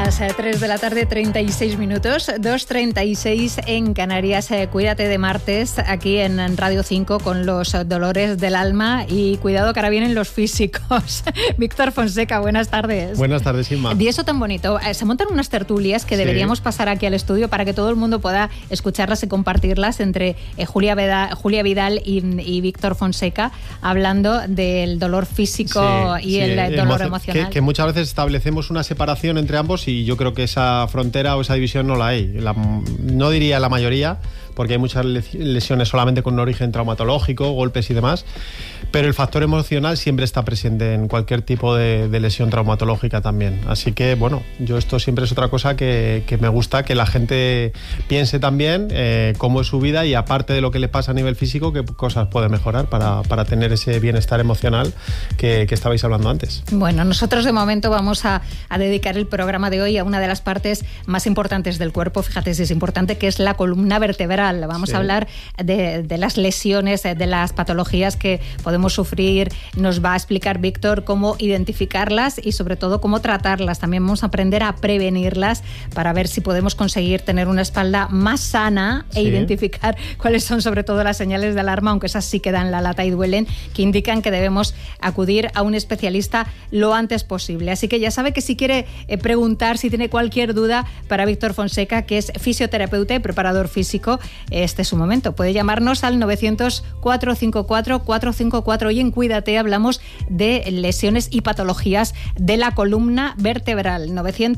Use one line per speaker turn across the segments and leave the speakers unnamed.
las 3 de la tarde, 36 minutos, 2:36 en Canarias. Cuídate de martes aquí en Radio 5 con los dolores del alma y cuidado que ahora vienen los físicos. Víctor Fonseca, buenas tardes.
Buenas tardes, Inma.
Y eso tan bonito. Se montan unas tertulias que deberíamos pasar aquí al estudio para que todo el mundo pueda escucharlas y compartirlas entre Julia Vidal y Víctor Fonseca, hablando del dolor físico y el dolor emocional.
Que muchas veces establecemos una separación entre ambos y yo creo que esa frontera o esa división no la hay. No diría la mayoría, porque hay muchas lesiones solamente con un origen traumatológico, golpes y demás, pero el factor emocional siempre está presente en cualquier tipo de lesión traumatológica también. Así que, bueno, yo esto siempre es otra cosa que me gusta, que la gente piense también cómo es su vida y aparte de lo que le pasa a nivel físico, qué cosas puede mejorar para tener ese bienestar emocional que estabais hablando antes.
Bueno, nosotros de momento vamos a dedicar el programa de hoy a una de las partes más importantes del cuerpo, fíjate si es importante, que es la columna vertebral. Vamos a hablar de las lesiones, de las patologías que podemos sufrir. Nos va a explicar Víctor cómo identificarlas y sobre todo cómo tratarlas. También vamos a aprender a prevenirlas para ver si podemos conseguir tener una espalda más sana e identificar cuáles son sobre todo las señales de alarma, aunque esas sí que dan la lata y duelen, que indican que debemos acudir a un especialista lo antes posible. Así que ya sabe que si quiere preguntar, si tiene cualquier duda para Víctor Fonseca, que es fisioterapeuta y preparador físico, este es su momento. Puede llamarnos al 900-454-454 y en Cuídate hablamos de lesiones y patologías de la columna vertebral.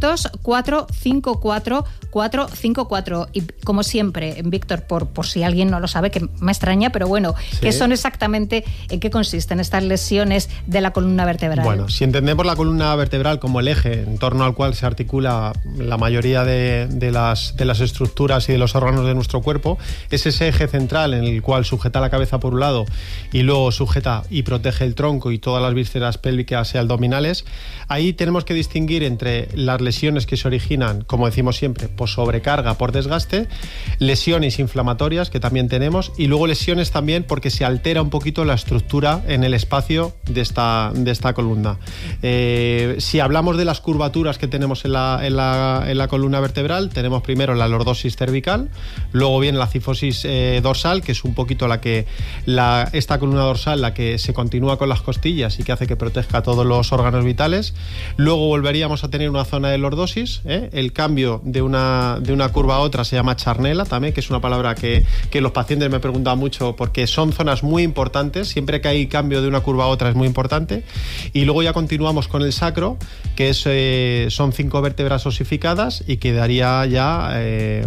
900-454-454. Y como siempre, Víctor, por si alguien no lo sabe, que me extraña, pero bueno, ¿qué son exactamente, en qué consisten estas lesiones de la columna vertebral?
Bueno, si entendemos la columna vertebral como el eje en torno al cual se articula la mayoría de las estructuras y de los órganos de nuestro cuerpo, es ese eje central en el cual sujeta la cabeza por un lado y luego sujeta y protege el tronco y todas las vísceras pélvicas y abdominales. Ahí tenemos que distinguir entre las lesiones que se originan, como decimos siempre, por sobrecarga, por desgaste, lesiones inflamatorias que también tenemos y luego lesiones también porque se altera un poquito la estructura en el espacio de esta columna. Si hablamos de las curvaturas que tenemos en la columna vertebral, tenemos primero la lordosis cervical, luego viene la cifosis dorsal, que es un poquito esta columna dorsal la que se continúa con las costillas y que hace que proteja todos los órganos vitales. Luego volveríamos a tener una zona de lordosis, el cambio de una curva a otra se llama charnela también, que es una palabra que los pacientes me preguntan mucho porque son zonas muy importantes, siempre que hay cambio de una curva a otra es muy importante. Y luego ya continuamos con el sacro, que son 5 vértebras osificadas y que daría ya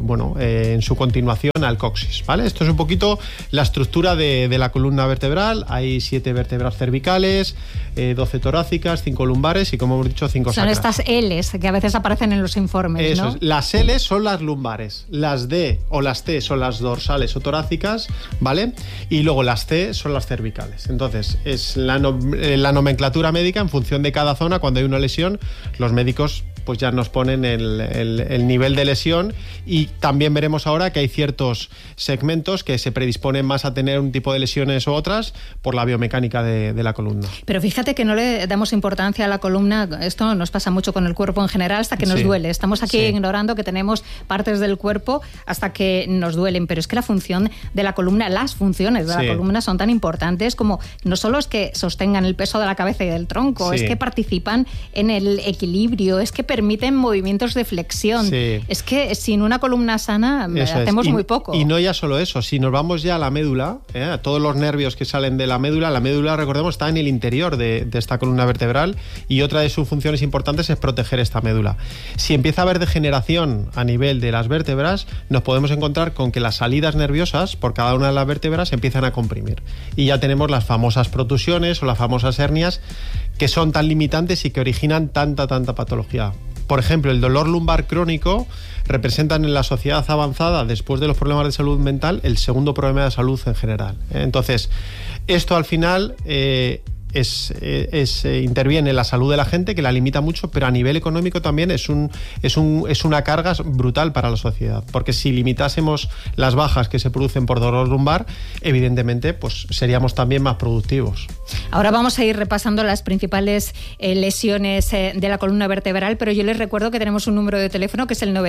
en su continuación al coxis, ¿vale? Esto es un poquito la estructura de la columna vertebral. Hay 7 vértebras cervicales, 12 torácicas, 5 lumbares y, como hemos dicho, 5 sacras.
Son estas L's que a veces aparecen en los informes,
Eso
¿no?
es. Las L son las lumbares, las D o las T son las dorsales o torácicas, ¿vale? Y luego las C son las cervicales. Entonces, es la nomenclatura médica en función de cada zona. Cuando hay una lesión, los médicos pues ya nos ponen el nivel de lesión y también veremos ahora que hay ciertos segmentos que se predisponen más a tener un tipo de lesiones u otras por la biomecánica de la columna.
Pero fíjate que no le damos importancia a la columna, esto nos pasa mucho con el cuerpo en general hasta que nos duele. Estamos aquí ignorando que tenemos partes del cuerpo hasta que nos duelen, pero es que la función de la columna, las funciones de la columna son tan importantes como no solo es que sostengan el peso de la cabeza y del tronco, es que participan en el equilibrio, es que permiten movimientos de flexión. Es que sin una columna sana hacemos muy poco.
Y no ya solo eso, si nos vamos ya a la médula, a todos los nervios que salen de la médula, recordemos, está en el interior de esta columna vertebral y otra de sus funciones importantes es proteger esta médula. Si empieza a haber degeneración a nivel de las vértebras, nos podemos encontrar con que las salidas nerviosas por cada una de las vértebras empiezan a comprimir. Y ya tenemos las famosas protusiones o las famosas hernias que son tan limitantes y que originan tanta patología. Por ejemplo, el dolor lumbar crónico representan en la sociedad avanzada, después de los problemas de salud mental, el segundo problema de salud en general. Entonces, esto al final interviene en la salud de la gente, que la limita mucho, pero a nivel económico también es una carga brutal para la sociedad, porque si limitásemos las bajas que se producen por dolor lumbar, evidentemente pues seríamos también más productivos.
Ahora vamos a ir repasando las principales lesiones de la columna vertebral, pero yo les recuerdo que tenemos un número de teléfono que es el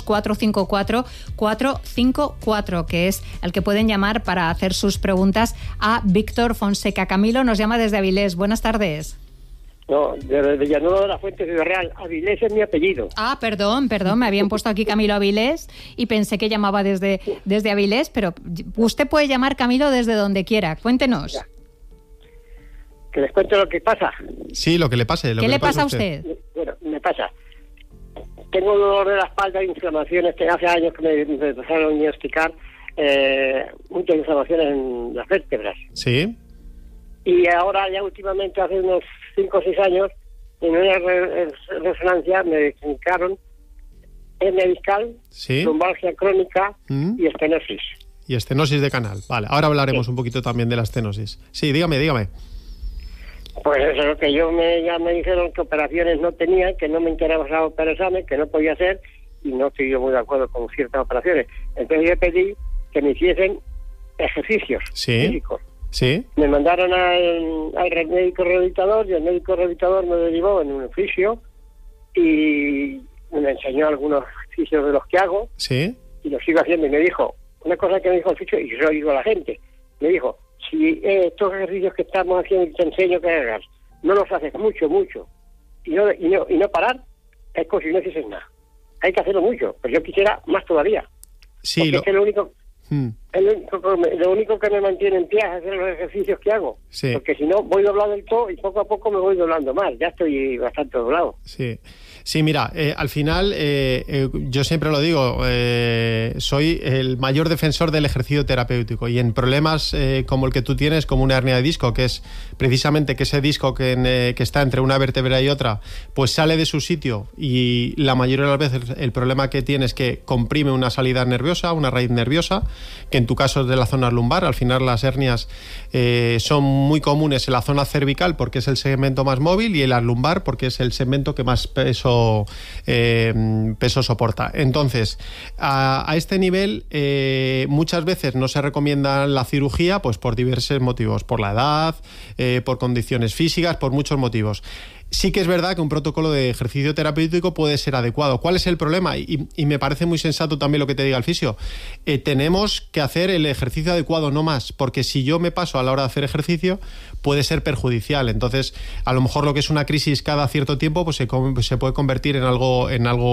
900-454-454, que es al que pueden llamar para hacer sus preguntas a Víctor Fonseca. Camilo nos llama desde Avilés. Buenas tardes.
No, desde Villanueva de la Fuente, Ciudad Real. Avilés es mi apellido.
Ah, perdón, me habían puesto aquí Camilo Avilés y pensé que llamaba desde Avilés, pero usted puede llamar Camilo desde donde quiera. Cuéntenos.
Ya. ¿Que les cuento lo que pasa?
Sí, lo que le pase.
¿Qué le pasa a usted?
Bueno, me pasa. Tengo un dolor de la espalda, inflamaciones, que hace años que me empezaron a diagnosticar muchas inflamaciones en las vértebras.
Sí.
Y ahora ya últimamente, hace unos 5 o 6 años, en una resonancia me diagnosticaron hernia discal,
sí,
lumbalgia crónica y estenosis.
Y estenosis de canal. Vale, ahora hablaremos un poquito también de la estenosis. Sí, dígame.
Pues eso es lo que ya me dijeron, que operaciones no tenía, que no me interesaba operarme, que no podía hacer, y no estoy yo muy de acuerdo con ciertas operaciones. Entonces yo pedí que me hiciesen ejercicios físicos.
Sí.
Me mandaron al médico rehabilitador, y el médico rehabilitador me derivó en un fisio y me enseñó algunos ejercicios de los que hago.
Sí.
Y los sigo haciendo. Y me dijo, una cosa que me dijo el fisio, y yo lo digo a la gente, me dijo: si estos ejercicios que estamos haciendo y te enseño que hagas, no los haces mucho, y no parar, es como si no hicieses nada. Hay que hacerlo mucho, pero yo quisiera más todavía.
Sí,
es que lo único que me mantiene en pie es hacer los ejercicios que hago.
Sí.
Porque si no, voy doblado del todo y poco a poco me voy doblando más. Ya estoy bastante doblado.
Sí. Sí, mira, al final, yo siempre lo digo, soy el mayor defensor del ejercicio terapéutico, y en problemas como el que tú tienes, como una hernia de disco, que es precisamente que ese disco que está entre una vértebra y otra, pues sale de su sitio, y la mayoría de las veces el problema que tienes es que comprime una salida nerviosa, una raíz nerviosa, que en tu caso es de la zona lumbar. Al final las hernias son muy comunes en la zona cervical porque es el segmento más móvil, y en la lumbar porque es el segmento que más peso soporta. Entonces, a este nivel muchas veces no se recomienda la cirugía, pues por diversos motivos, por la edad, por condiciones físicas, por muchos motivos. Sí que es verdad que un protocolo de ejercicio terapéutico puede ser adecuado. ¿Cuál es el problema? Y me parece muy sensato también lo que te diga el fisio. Tenemos que hacer el ejercicio adecuado, no más, porque si yo me paso a la hora de hacer ejercicio puede ser perjudicial. Entonces, a lo mejor lo que es una crisis cada cierto tiempo pues se puede convertir en algo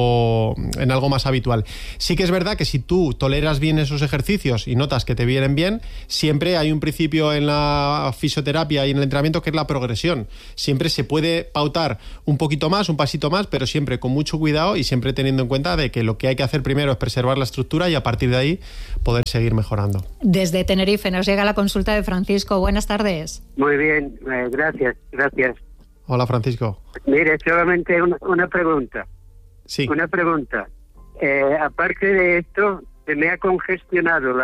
más habitual. Sí que es verdad que si tú toleras bien esos ejercicios y notas que te vienen bien, siempre hay un principio en la fisioterapia y en el entrenamiento que es la progresión. Siempre se puede pautar un poquito más, un pasito más, pero siempre con mucho cuidado y siempre teniendo en cuenta de que lo que hay que hacer primero es preservar la estructura y a partir de ahí poder seguir mejorando.
Desde Tenerife nos llega la consulta de Francisco. Buenas tardes.
Muy bien, gracias.
Hola, Francisco.
Mire, solamente una pregunta.
Sí.
Una pregunta. Aparte de esto, se me ha congestionado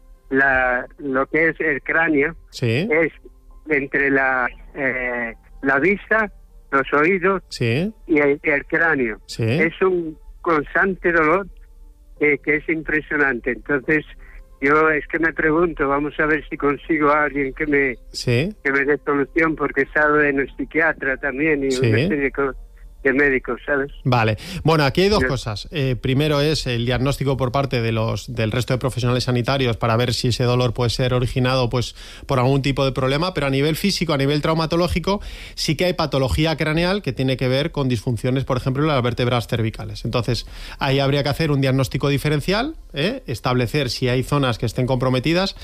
lo que es el cráneo.
Sí.
Es entre la vista, los oídos,
sí,
y el cráneo.
Sí.
Es un constante dolor que es impresionante. Entonces, yo es que me pregunto, vamos a ver si consigo a alguien que me dé solución, porque he estado en el psiquiatra también y una serie de médicos, ¿sabes?
Vale. Bueno, aquí hay dos cosas. Primero es el diagnóstico por parte del resto de profesionales sanitarios para ver si ese dolor puede ser originado pues por algún tipo de problema, pero a nivel físico, a nivel traumatológico, sí que hay patología craneal que tiene que ver con disfunciones, por ejemplo, en las vértebras cervicales. Entonces, ahí habría que hacer un diagnóstico diferencial, establecer si hay zonas que estén comprometidas.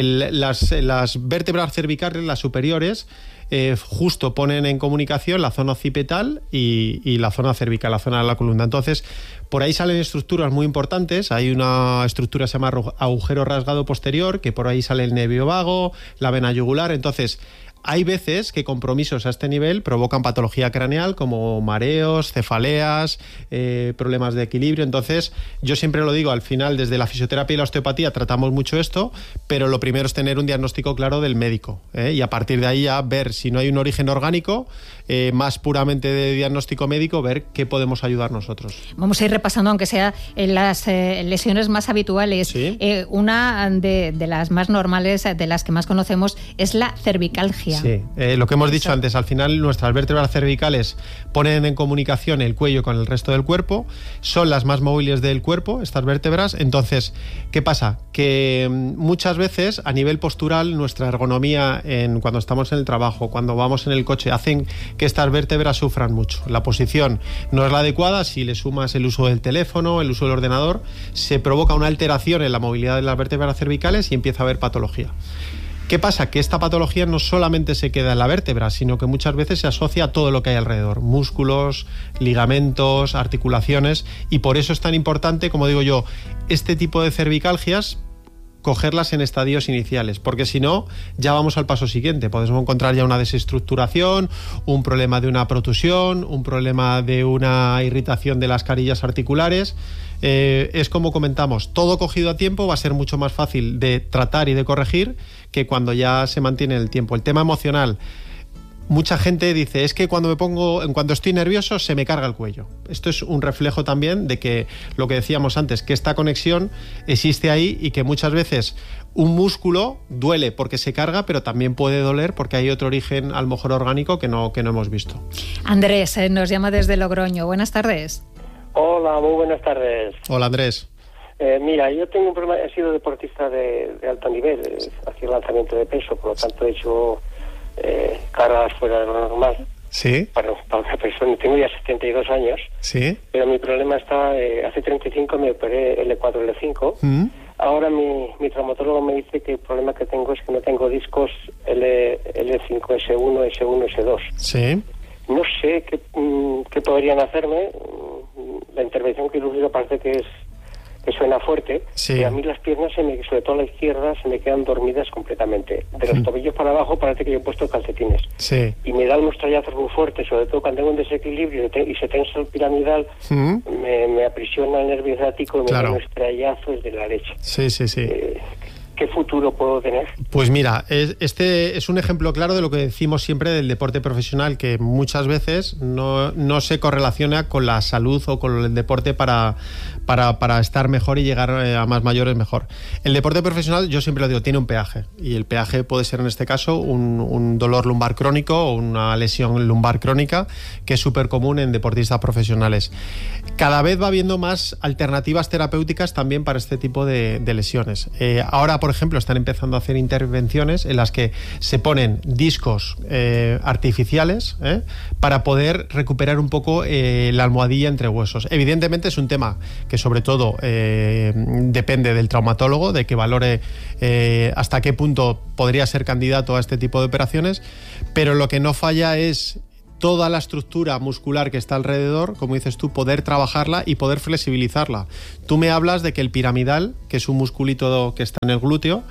Las vértebras cervicales, las superiores, justo ponen en comunicación la zona occipital y la zona cervical, la zona de la columna. Entonces, por ahí salen estructuras muy importantes. Hay una estructura que se llama agujero rasgado posterior, que por ahí sale el nervio vago, la vena yugular. Entonces, hay veces que compromisos a este nivel provocan patología craneal como mareos, cefaleas, problemas de equilibrio. Entonces, yo siempre lo digo, al final, desde la fisioterapia y la osteopatía tratamos mucho esto, pero lo primero es tener un diagnóstico claro del médico, y a partir de ahí ya ver si no hay un origen orgánico, más puramente de diagnóstico médico, ver qué podemos ayudar nosotros.
Vamos a ir repasando, aunque sea en las lesiones más habituales. ¿Sí? Una de las más normales, de las que más conocemos, es la cervicalgia.
Sí, lo que hemos dicho antes, al final nuestras vértebras cervicales ponen en comunicación el cuello con el resto del cuerpo, son las más móviles del cuerpo, estas vértebras. Entonces, ¿qué pasa? Que muchas veces a nivel postural nuestra ergonomía cuando estamos en el trabajo, cuando vamos en el coche, hacen que estas vértebras sufran mucho. La posición no es la adecuada, si le sumas el uso del teléfono, el uso del ordenador, se provoca una alteración en la movilidad de las vértebras cervicales y empieza a haber patología. ¿Qué pasa? Que esta patología no solamente se queda en la vértebra, sino que muchas veces se asocia a todo lo que hay alrededor, músculos, ligamentos, articulaciones, y por eso es tan importante, como digo yo, este tipo de cervicalgias, cogerlas en estadios iniciales, porque si no, ya vamos al paso siguiente. Podemos encontrar ya una desestructuración, un problema de una protusión, un problema de una irritación de las carillas articulares. Es como comentamos, todo cogido a tiempo va a ser mucho más fácil de tratar y de corregir que cuando ya se mantiene el tiempo. El tema emocional, mucha gente dice, es que cuando estoy nervioso se me carga el cuello. Esto es un reflejo también de que lo que decíamos antes, que esta conexión existe ahí y que muchas veces un músculo duele porque se carga, pero también puede doler porque hay otro origen a lo mejor orgánico que no hemos visto.
Andrés nos llama desde Logroño. Buenas tardes.
Hola, muy buenas tardes.
Hola, Andrés.
Mira, yo tengo un problema, he sido deportista de alto nivel, hacía lanzamiento de peso, por lo tanto he hecho cargas fuera de lo normal.
Sí.
Para una persona, tengo ya 72 años.
Sí.
Pero mi problema está, hace 35 me operé L4, L5. Ahora mi traumatólogo me dice que el problema que tengo es que no tengo discos L5, S1, S1, S2.
Sí.
No sé qué podrían hacerme. La intervención quirúrgica parece que suena fuerte,
sí.
Pero a mí las piernas, sobre todo la izquierda, se me quedan dormidas completamente. De los tobillos para abajo parece que yo he puesto calcetines.
Sí.
Y me da unos trallazos muy fuertes, sobre todo cuando tengo un desequilibrio y se tensa el piramidal, me aprisiona el nervio ciático y me da unos trallazos de la leche.
Sí, sí, sí.
¿Qué futuro puedo tener?
Pues mira, este es un ejemplo claro de lo que decimos siempre del deporte profesional, que muchas veces no se correlaciona con la salud o con el deporte para estar mejor y llegar a más mayores mejor. El deporte profesional, yo siempre lo digo, tiene un peaje, y el peaje puede ser en este caso un dolor lumbar crónico o una lesión lumbar crónica, que es súper común en deportistas profesionales. Cada vez va habiendo más alternativas terapéuticas también para este tipo de lesiones. Ahora, por ejemplo, están empezando a hacer intervenciones en las que se ponen discos artificiales para poder recuperar un poco la almohadilla entre huesos. Evidentemente es un tema que sobre todo depende del traumatólogo, de que valore hasta qué punto podría ser candidato a este tipo de operaciones, pero lo que no falla es toda la estructura muscular que está alrededor, como dices tú, poder trabajarla y poder flexibilizarla. Tú me hablas de que el piramidal, que es un musculito que está en el glúteo,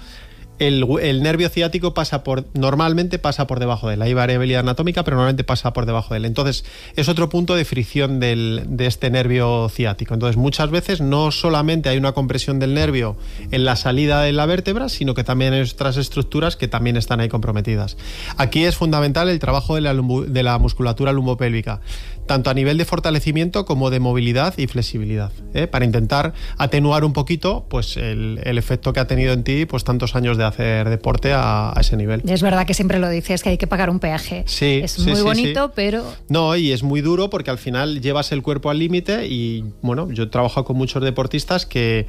el nervio ciático normalmente pasa por debajo de él. Hay variabilidad anatómica, pero normalmente pasa por debajo de él. Entonces, es otro punto de fricción de este nervio ciático. Entonces, muchas veces no solamente hay una compresión del nervio en la salida de la vértebra, sino que también hay otras estructuras que también están ahí comprometidas. Aquí es fundamental el trabajo de la musculatura lumbopélvica, tanto a nivel de fortalecimiento como de movilidad y flexibilidad, para intentar atenuar un poquito pues el efecto que ha tenido en ti pues tantos años de hacer deporte a ese nivel.
Es verdad que siempre lo dices, que hay que pagar un peaje.
Sí,
es muy bonito,
sí.
Pero...
No, y es muy duro porque al final llevas el cuerpo al límite y, bueno, yo he trabajado con muchos deportistas que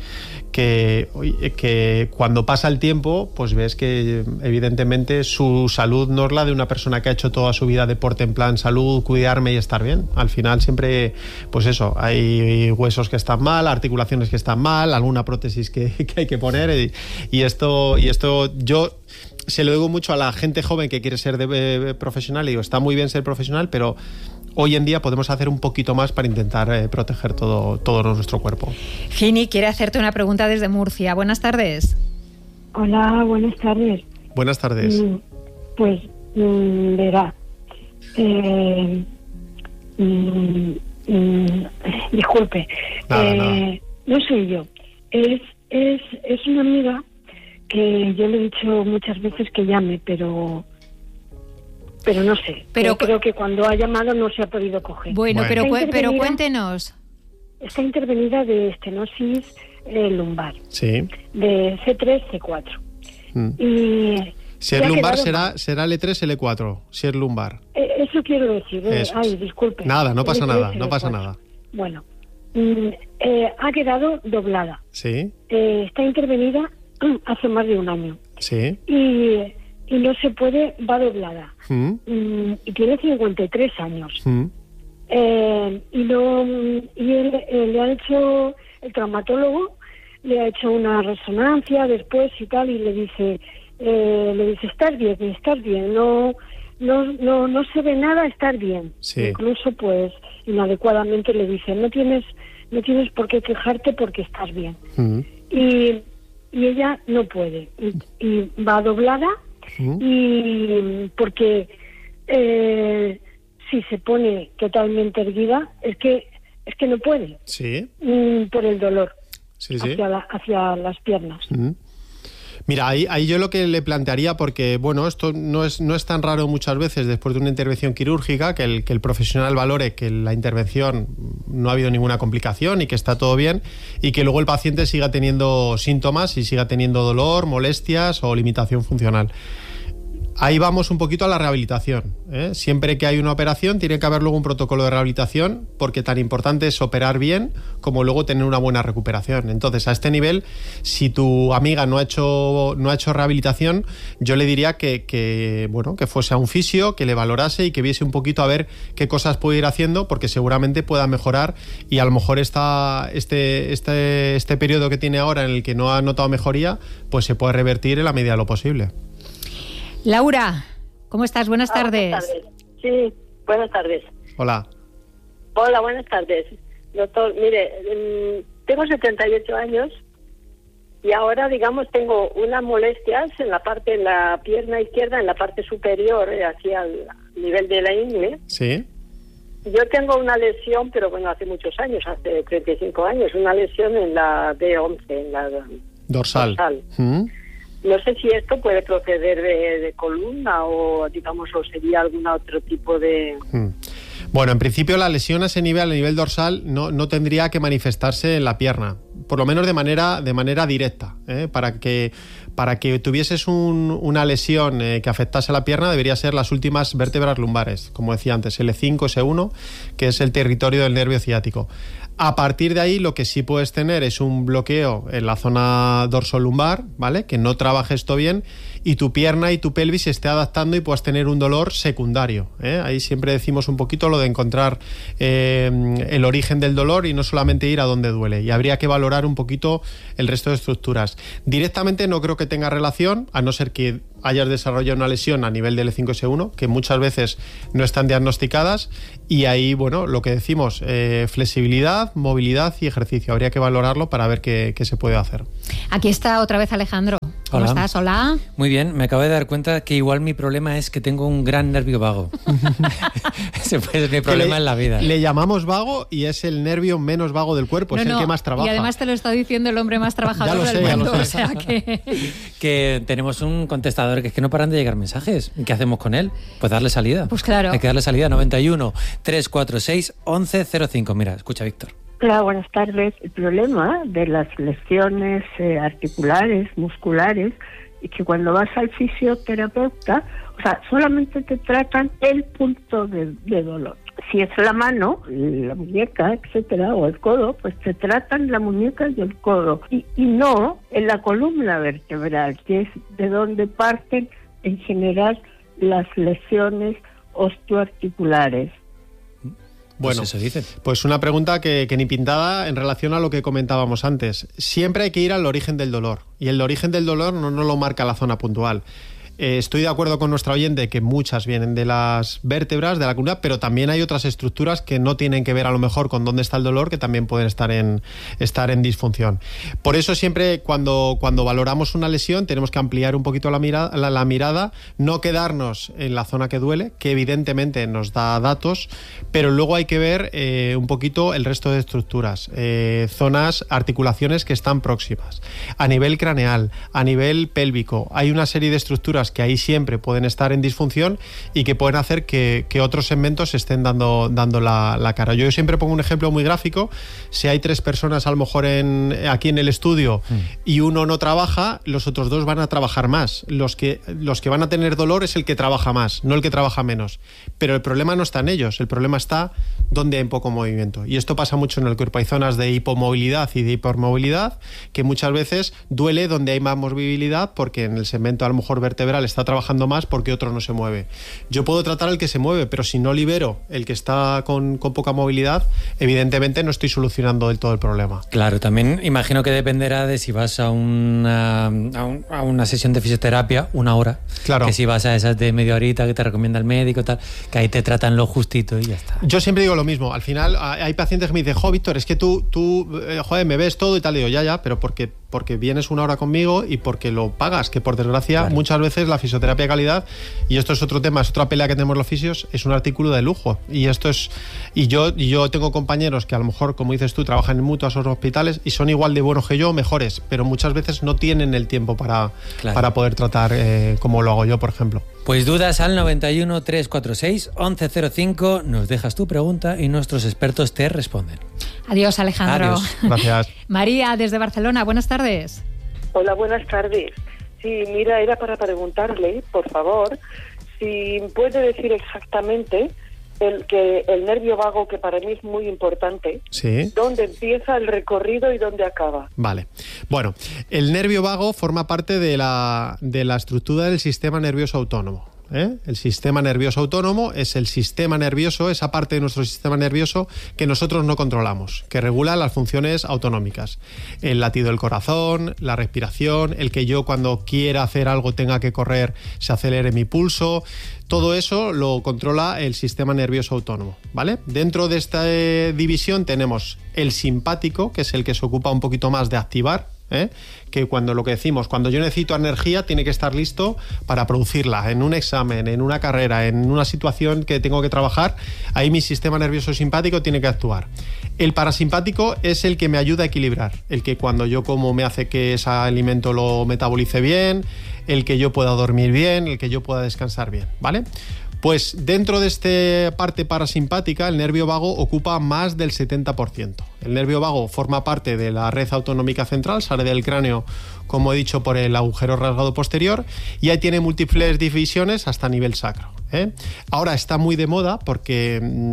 cuando pasa el tiempo, pues ves que evidentemente su salud no es la de una persona que ha hecho toda su vida deporte en plan salud, cuidarme y estar bien. Al final siempre, pues eso, hay huesos que están mal, articulaciones que están mal, alguna prótesis que hay que poner y esto yo se lo digo mucho a la gente joven que quiere ser profesional y digo, está muy bien ser profesional, pero hoy en día podemos hacer un poquito más para intentar proteger todo nuestro cuerpo.
Gini quiere hacerte una pregunta desde Murcia. Buenas tardes.
Hola, buenas tardes.
Buenas tardes.
Pues Verá. Disculpe.
Nada.
No soy yo. Es una amiga que yo le he dicho muchas veces que llame, pero no sé. Pero creo que cuando ha llamado no se ha podido coger.
Bueno. Pero cuéntenos.
Está intervenida de estenosis lumbar.
Sí.
De C3, C4. Y
si es lumbar será L3, L4. Si es lumbar.
Eso quiero decir. Ay, disculpe.
Nada, no pasa
L3,
nada.
L4. Bueno, ha quedado doblada.
Sí.
Está intervenida hace más de un año.
Sí.
Y no se puede, va doblada. Y tiene 53 años. Y él le ha hecho, el traumatólogo le ha hecho una resonancia después y tal, y le dice estás bien, no se ve nada, estar bien.
Sí.
Incluso pues inadecuadamente le dice no tienes por qué quejarte porque estás bien. Y ella no puede y va doblada y porque si se pone totalmente erguida es que no puede.
Sí.
Por el dolor.
Sí.
Hacia las piernas.
Mira, ahí yo lo que le plantearía, porque bueno, esto no es tan raro muchas veces después de una intervención quirúrgica, que el profesional valore que la intervención no ha habido ninguna complicación y que está todo bien, y que luego el paciente siga teniendo síntomas y siga teniendo dolor, molestias o limitación funcional. Ahí vamos un poquito a la rehabilitación, ¿eh? Siempre que hay una operación tiene que haber luego un protocolo de rehabilitación, porque tan importante es operar bien como luego tener una buena recuperación. Entonces, a este nivel, si tu amiga no ha hecho rehabilitación, yo le diría que fuese a un fisio, que le valorase y que viese un poquito a ver qué cosas puede ir haciendo, porque seguramente pueda mejorar, y a lo mejor este periodo que tiene ahora en el que no ha notado mejoría, pues se puede revertir en la medida de lo posible.
Laura, ¿cómo estás? Buenas tardes.
Buenas tardes. Sí, buenas tardes.
Hola,
buenas tardes. Doctor, mire, tengo 78 años y ahora, digamos, tengo unas molestias en la pierna izquierda, en la parte superior, hacia el nivel de la ingle.
Sí.
Yo tengo una lesión, pero bueno, hace muchos años, hace 35 años, una lesión en la D11, en la
dorsal.
No sé si esto puede proceder de columna o, digamos, o sería algún otro tipo de...
Bueno, en principio la lesión a ese nivel, a nivel dorsal, no tendría que manifestarse en la pierna, por lo menos de manera directa, ¿eh? Para que tuvieses una lesión que afectase a la pierna, debería ser las últimas vértebras lumbares, como decía antes, L5, S1, que es el territorio del nervio ciático. A partir de ahí, lo que sí puedes tener es un bloqueo en la zona dorsolumbar, ¿vale? Que no trabaje esto bien y tu pierna y tu pelvis se esté adaptando y puedas tener un dolor secundario, ¿eh? Ahí siempre decimos un poquito lo de encontrar el origen del dolor y no solamente ir a donde duele. Y habría que valorar un poquito el resto de estructuras. Directamente no creo que tenga relación, a no ser que hayas desarrollado una lesión a nivel del L5-S1, que muchas veces no están diagnosticadas, y ahí, bueno, lo que decimos, flexibilidad, movilidad y ejercicio. Habría que valorarlo para ver qué se puede hacer.
Aquí está otra vez Alejandro. ¿Cómo estás? Hola.
Muy bien, me acabo de dar cuenta que igual mi problema es que tengo un gran nervio vago. Ese puede ser mi problema en la vida.
Le llamamos vago y es el nervio menos vago del cuerpo, es el que más trabaja.
Y además te lo está diciendo el hombre más trabajador del mundo. O sea
que tenemos un contestador que es que no paran de llegar mensajes. ¿Qué hacemos con él? Pues darle salida.
Pues claro.
Hay que darle salida. 91 346 1105. Mira, escucha, Víctor.
Hola, buenas tardes. El problema de las lesiones articulares, musculares, es que cuando vas al fisioterapeuta, o sea, solamente te tratan el punto de dolor. Si es la mano, la muñeca, etcétera, o el codo, pues te tratan la muñeca y el codo. Y no en la columna vertebral, que es de donde parten en general las lesiones osteoarticulares.
Bueno,
pues eso dice.
Pues una pregunta que ni pintada en relación a lo que comentábamos antes. Siempre hay que ir al origen del dolor, y el origen del dolor no lo marca la zona puntual. Estoy de acuerdo con nuestra oyente que muchas vienen de las vértebras, de la columna, pero también hay otras estructuras que no tienen que ver a lo mejor con dónde está el dolor, que también pueden estar en disfunción. Por eso siempre cuando valoramos una lesión tenemos que ampliar un poquito la mirada, no quedarnos en la zona que duele, que evidentemente nos da datos, pero luego hay que ver un poquito el resto de estructuras, zonas, articulaciones que están próximas, a nivel craneal, a nivel pélvico. Hay una serie de estructuras que ahí siempre pueden estar en disfunción y que pueden hacer que otros segmentos estén dando la cara. Yo siempre pongo un ejemplo muy gráfico. Si hay 3 personas a lo mejor aquí en el estudio y uno no trabaja, los otros 2 van a trabajar más. Los que van a tener dolor es el que trabaja más, no el que trabaja menos. Pero el problema no está en ellos, el problema está donde hay poco movimiento. Y esto pasa mucho en el cuerpo. Hay zonas de hipomovilidad y de hipermovilidad que muchas veces duele donde hay más movilidad, porque en el segmento a lo mejor vertebral está trabajando más porque otro no se mueve. Yo puedo tratar al que se mueve, pero si no libero el que está con poca movilidad, evidentemente no estoy solucionando del todo el problema.
Claro, también imagino que dependerá de si vas a una sesión de fisioterapia 1 hora,
claro,
que si vas a esas de media horita que te recomienda el médico, tal, que ahí te tratan lo justito y ya está.
Yo siempre digo lo mismo. Al final hay pacientes que me dicen, Víctor, es que tú joder, me ves todo y tal. Y digo, ya, pero porque vienes 1 hora conmigo y porque lo pagas, que por desgracia, claro, muchas veces la fisioterapia de calidad, y esto es otro tema, es otra pelea que tenemos los fisios, es un artículo de lujo. Y yo tengo compañeros que a lo mejor, como dices tú, trabajan en mutuas o hospitales y son igual de buenos que yo, mejores, pero muchas veces no tienen el tiempo para poder tratar como lo hago yo, por ejemplo.
Pues dudas al 91 346 1105, nos dejas tu pregunta y nuestros expertos te responden.
Adiós, Alejandro.
Adiós.
Gracias.
María, desde Barcelona, buenas tardes.
Hola, buenas tardes. Sí, mira, era para preguntarle, por favor, si puede decir exactamente el nervio vago, que para mí es muy importante,
sí,
dónde empieza el recorrido y dónde acaba.
Vale. Bueno, el nervio vago forma parte de la estructura del sistema nervioso autónomo. El sistema nervioso autónomo es el sistema nervioso, esa parte de nuestro sistema nervioso que nosotros no controlamos, que regula las funciones autonómicas. El latido del corazón, la respiración, el que yo cuando quiera hacer algo tenga que correr, se acelere mi pulso. Todo eso lo controla el sistema nervioso autónomo, ¿vale? Dentro de esta división tenemos el simpático, que es el que se ocupa un poquito más de activar, que cuando lo que decimos, cuando yo necesito energía, tiene que estar listo para producirla en un examen, en una carrera, en una situación que tengo que trabajar. Ahí mi sistema nervioso simpático tiene que actuar. El parasimpático es el que me ayuda a equilibrar, el que cuando yo como me hace que ese alimento lo metabolice bien, el que yo pueda dormir bien, el que yo pueda descansar bien, ¿vale? Pues dentro de esta parte parasimpática, el nervio vago ocupa más del 70%. El nervio vago forma parte de la red autonómica central, sale del cráneo, como he dicho, por el agujero rasgado posterior, y ahí tiene múltiples divisiones hasta nivel sacro. Ahora está muy de moda porque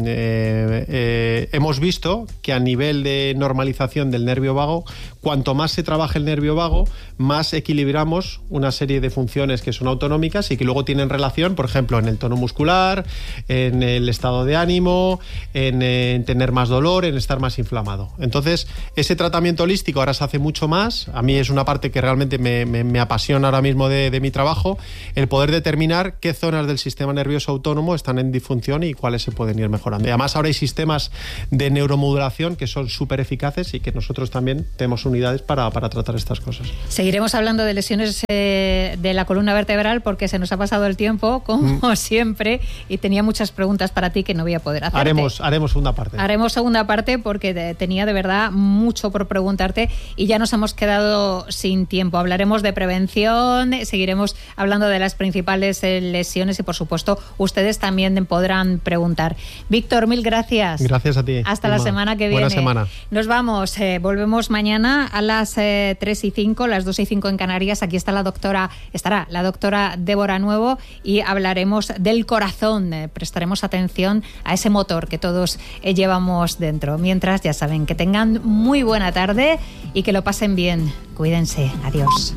hemos visto que a nivel de normalización del nervio vago, cuanto más se trabaja el nervio vago, más equilibramos una serie de funciones que son autonómicas y que luego tienen relación, por ejemplo, en el tono muscular, en el estado de ánimo, en tener más dolor, en estar más inflamado. Entonces, ese tratamiento holístico ahora se hace mucho más. A mí es una parte que realmente me apasiona ahora mismo de mi trabajo, el poder determinar qué zonas del sistema nervioso autónomo están en disfunción y cuáles se pueden ir mejorando. Y además ahora hay sistemas de neuromodulación que son súper eficaces y que nosotros también tenemos unidades para tratar estas cosas.
Seguiremos hablando de lesiones de la columna vertebral porque se nos ha pasado el tiempo, como siempre, y tenía muchas preguntas para ti que no voy a poder hacerte.
Haremos segunda parte.
Haremos segunda parte porque tenía de verdad mucho por preguntarte y ya nos hemos quedado sin tiempo. Hablaremos de prevención, seguiremos hablando de las principales lesiones y, por supuesto, ustedes también podrán preguntar. Víctor, mil gracias.
Gracias a ti.
Hasta la semana que viene.
Buena semana.
Nos vamos. Volvemos mañana a las 3:05, las 2:05 en Canarias. Aquí estará la doctora Débora Nuevo y hablaremos del corazón. Prestaremos atención a ese motor que todos llevamos dentro. Mientras, ya saben, que tengan muy buena tarde y que lo pasen bien. Cuídense. Adiós.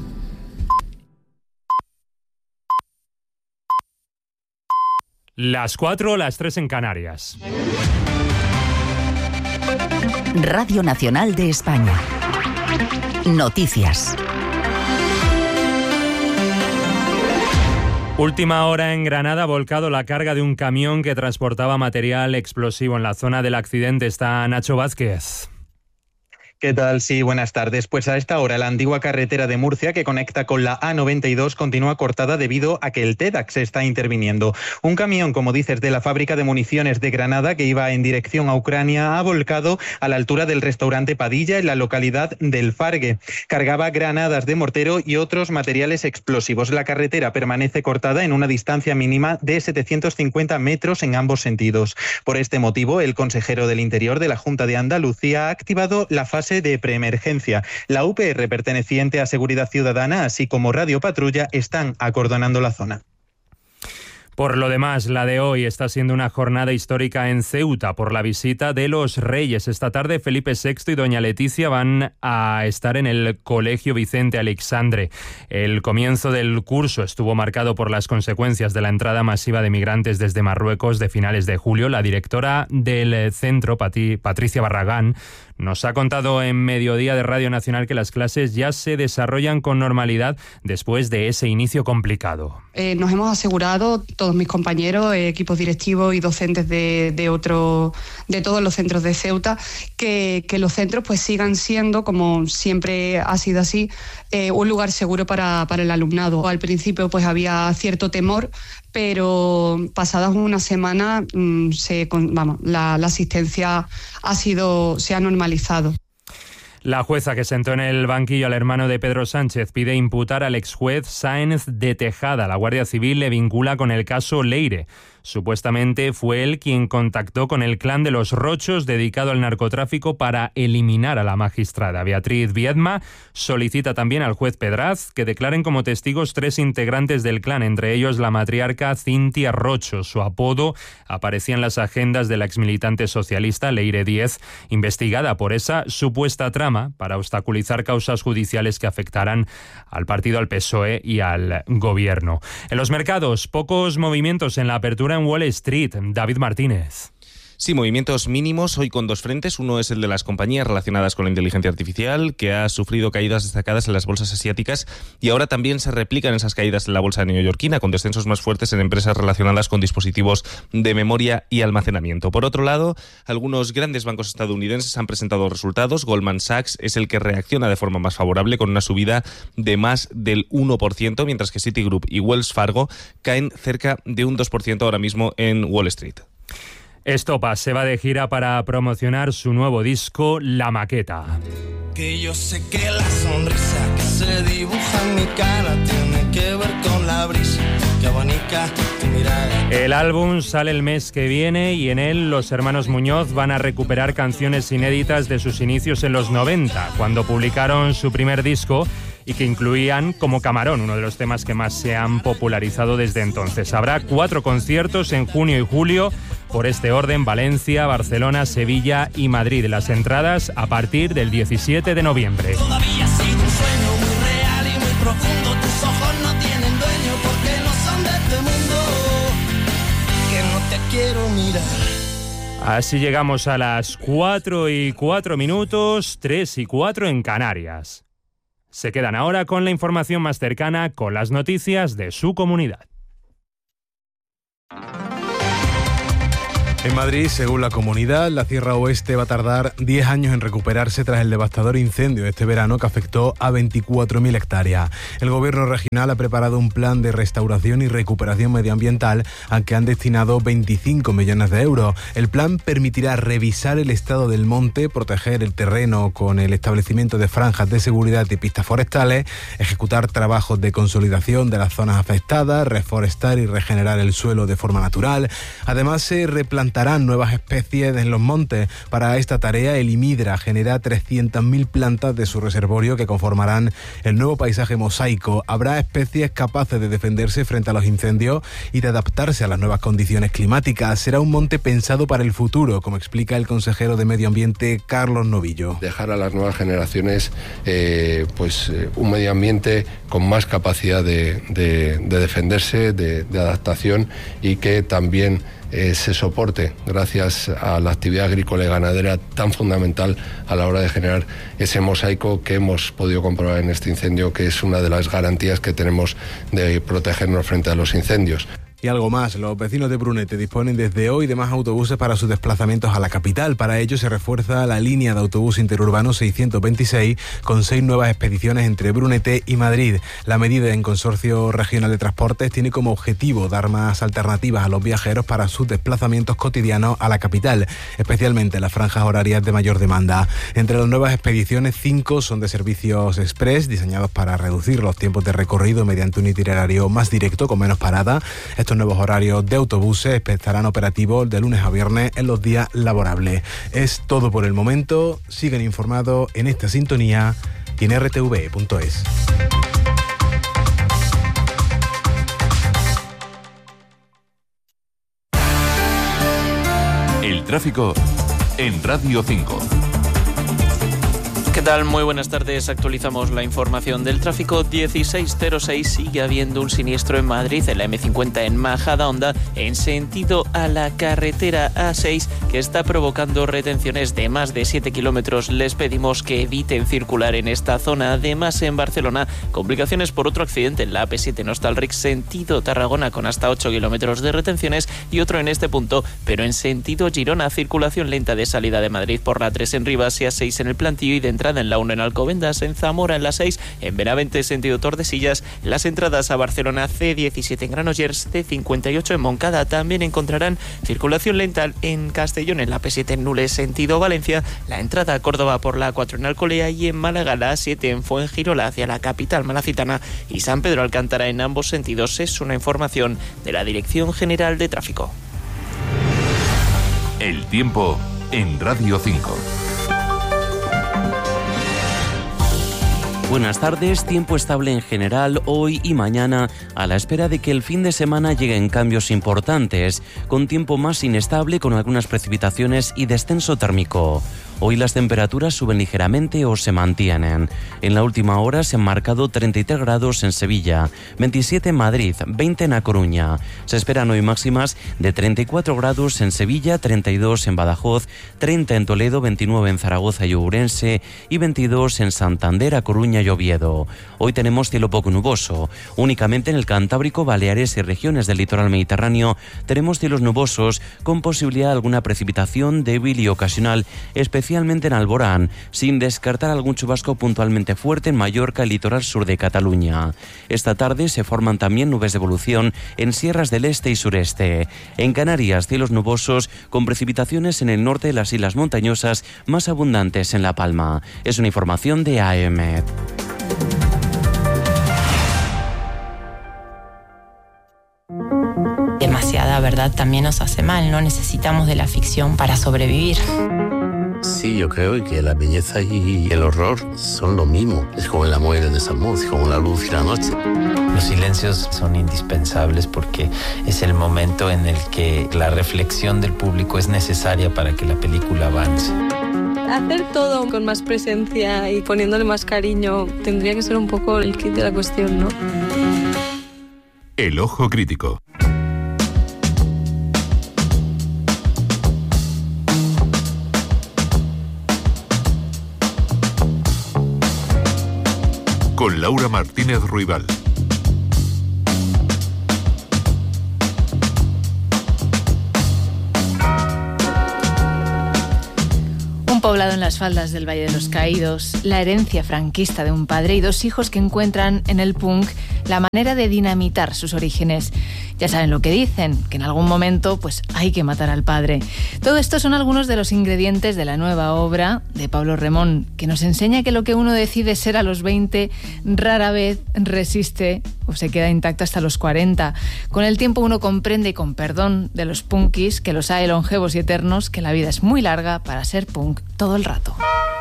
Las 4, las 3 en Canarias.
Radio Nacional de España. Noticias.
Última hora en Granada, ha volcado la carga de un camión que transportaba material explosivo. En la zona del accidente está Nacho Vázquez.
¿Qué tal? Sí, buenas tardes. Pues a esta hora la antigua carretera de Murcia que conecta con la A92 continúa cortada debido a que el TEDx está interviniendo. Un camión, como dices, de la fábrica de municiones de Granada que iba en dirección a Ucrania ha volcado a la altura del restaurante Padilla en la localidad del Fargue. Cargaba granadas de mortero y otros materiales explosivos. La carretera permanece cortada en una distancia mínima de 750 metros en ambos sentidos. Por este motivo, el consejero del Interior de la Junta de Andalucía ha activado la fase de preemergencia. La UPR perteneciente a Seguridad Ciudadana, así como Radio Patrulla, están acordonando la zona.
Por lo demás, la de hoy está siendo una jornada histórica en Ceuta por la visita de los Reyes. Esta tarde Felipe VI y doña Leticia van a estar en el Colegio Vicente Aleixandre. El comienzo del curso estuvo marcado por las consecuencias de la entrada masiva de migrantes desde Marruecos de finales de julio. La directora del centro, Patricia Barragán, nos ha contado en Mediodía de Radio Nacional que las clases ya se desarrollan con normalidad después de ese inicio complicado.
Nos hemos asegurado, todos mis compañeros, equipos directivos y docentes de todos los centros de Ceuta, que los centros pues sigan siendo, como siempre ha sido así, un lugar seguro para el alumnado. Al principio pues había cierto temor, pero pasadas una semana la asistencia se ha normalizado.
La jueza que sentó en el banquillo al hermano de Pedro Sánchez pide imputar al exjuez Sáenz de Tejada. La Guardia Civil le vincula con el caso Leire. Supuestamente fue él quien contactó con el clan de los Rochos dedicado al narcotráfico para eliminar a la magistrada. Beatriz Viedma solicita también al juez Pedraz que declaren como testigos 3 integrantes del clan, entre ellos la matriarca Cintia Rocho. Su apodo aparecía en las agendas de la exmilitante socialista Leire Díez, investigada por esa supuesta trama para obstaculizar causas judiciales que afectaran al partido, al PSOE y al gobierno. En los mercados, pocos movimientos en la apertura en Wall Street. David Martínez.
Sí, movimientos mínimos hoy con 2 frentes. Uno es el de las compañías relacionadas con la inteligencia artificial, que ha sufrido caídas destacadas en las bolsas asiáticas y ahora también se replican esas caídas en la bolsa neoyorquina, con descensos más fuertes en empresas relacionadas con dispositivos de memoria y almacenamiento. Por otro lado, algunos grandes bancos estadounidenses han presentado resultados. Goldman Sachs es el que reacciona de forma más favorable, con una subida de más del 1%, mientras que Citigroup y Wells Fargo caen cerca de un 2% ahora mismo en Wall Street.
Estopa se va de gira para promocionar su nuevo disco, La Maqueta.
Que yo sé que la sonrisa que se dibuja en mi cara tiene que ver con la brisa que abanica tu mirada.
El álbum sale el mes que viene y en él los hermanos Muñoz van a recuperar canciones inéditas de sus inicios en los 90, cuando publicaron su primer disco, y que incluían Como Camarón, uno de los temas que más se han popularizado desde entonces. Habrá 4 conciertos en junio y julio, por este orden: Valencia, Barcelona, Sevilla y Madrid. Las entradas a partir del 17 de noviembre.
Todavía ha sido un sueño muy real y muy profundo. Tus ojos no tienen dueño porque no son de este mundo, que no te quiero mirar.
Así llegamos a las 4:04, 3:04 en Canarias. Se quedan ahora con la información más cercana, con las noticias de su comunidad.
En Madrid, según la comunidad, la Sierra Oeste va a tardar 10 años en recuperarse tras el devastador incendio este verano que afectó a 24.000 hectáreas. El gobierno regional ha preparado un plan de restauración y recuperación medioambiental al que han destinado 25 millones de euros. El plan permitirá revisar el estado del monte, proteger el terreno con el establecimiento de franjas de seguridad y pistas forestales, ejecutar trabajos de consolidación de las zonas afectadas, reforestar y regenerar el suelo de forma natural. Además, se replantarán nuevas especies en los montes. Para esta tarea, el IMIDRA genera 300.000 plantas de su reservorio que conformarán el nuevo paisaje mosaico. Habrá especies capaces de defenderse frente a los incendios y de adaptarse a las nuevas condiciones climáticas. Será un monte pensado para el futuro, como explica el consejero de Medio Ambiente, Carlos Novillo.
Dejar a las nuevas generaciones un medio ambiente con más capacidad de defenderse, de adaptación, y que también ese soporte gracias a la actividad agrícola y ganadera tan fundamental a la hora de generar ese mosaico que hemos podido comprobar en este incendio, que es una de las garantías que tenemos de protegernos frente a los incendios.
Y algo más, los vecinos de Brunete disponen desde hoy de más autobuses para sus desplazamientos a la capital. Para ello se refuerza la línea de autobús interurbano 626 con 6 nuevas expediciones entre Brunete y Madrid. La medida en Consorcio Regional de Transportes tiene como objetivo dar más alternativas a los viajeros para sus desplazamientos cotidianos a la capital, especialmente en las franjas horarias de mayor demanda. Entre las nuevas expediciones, 5 son de servicios express, diseñados para reducir los tiempos de recorrido mediante un itinerario más directo, con menos parada. Estos nuevos horarios de autobuses estarán operativos de lunes a viernes en los días laborables. Es todo por el momento. Siguen informados en esta sintonía y en rtv.es.
El tráfico en Radio 5.
¿Qué tal? Muy buenas tardes. Actualizamos la información del tráfico. 1606, sigue habiendo un siniestro en Madrid, en la M50 en Majadahonda, en sentido a la carretera A6, que está provocando retenciones de más de 7 kilómetros. Les pedimos que eviten circular en esta zona. Además, en Barcelona, complicaciones por otro accidente en la AP7 en Hostalric, sentido Tarragona, con hasta 8 kilómetros de retenciones, y otro en este punto, pero en sentido Girona, circulación lenta de salida de Madrid por la 3 en Rivas y A6 en el Plantillo, y de entrada en la 1 en Alcobendas, en Zamora en la 6, en Benavente sentido Tordesillas, las entradas a Barcelona C17 en Granollers, C58 en Moncada. También encontrarán circulación lenta en Castellón en la P7 en Nules sentido Valencia, la entrada a Córdoba por la 4 en Alcolea, y en Málaga la A7 en Fuengirola hacia la capital malacitana y San Pedro Alcántara en ambos sentidos. Es una información de la Dirección General de Tráfico.
El tiempo en Radio 5.
Buenas tardes, tiempo estable en general hoy y mañana, a la espera de que el fin de semana lleguen cambios importantes, con tiempo más inestable, con algunas precipitaciones y descenso térmico. Hoy las temperaturas suben ligeramente o se mantienen. En la última hora se han marcado 33 grados en Sevilla, 27 en Madrid, 20 en A Coruña. Se esperan hoy máximas de 34 grados en Sevilla, 32 en Badajoz, 30 en Toledo, 29 en Zaragoza y Ourense y 22 en Santander, A Coruña y Oviedo. Hoy tenemos cielo poco nuboso. Únicamente en el Cantábrico, Baleares y regiones del litoral mediterráneo tenemos cielos nubosos con posibilidad de alguna precipitación débil y ocasional, especialmente en Alborán, sin descartar algún chubasco puntualmente fuerte en Mallorca, el litoral sur de Cataluña. Esta tarde se forman también nubes de evolución en sierras del este y sureste. En Canarias, cielos nubosos con precipitaciones en el norte de las islas montañosas, más abundantes en La Palma. Es una información de AEMET.
Demasiada verdad también nos hace mal, no necesitamos de la ficción para sobrevivir.
Sí, yo creo que la belleza y el horror son lo mismo. Es como el amor y el desamor, es como la luz y la noche.
Los silencios son indispensables porque es el momento en el que la reflexión del público es necesaria para que la película avance.
Hacer todo con más presencia y poniéndole más cariño tendría que ser un poco el kit de la cuestión, ¿no?
El ojo crítico. Con Laura Martínez Ruibal.
Un poblado en las faldas del Valle de los Caídos, la herencia franquista de un padre y 2 hijos que encuentran en el punk la manera de dinamitar sus orígenes. Ya saben lo que dicen, que en algún momento pues hay que matar al padre. Todo esto son algunos de los ingredientes de la nueva obra de Pablo Remón, que nos enseña que lo que uno decide ser a los 20 rara vez resiste o se queda intacto hasta los 40. Con el tiempo uno comprende, y con perdón de los punkis, que los hay longevos y eternos, que la vida es muy larga para ser punk todo el rato.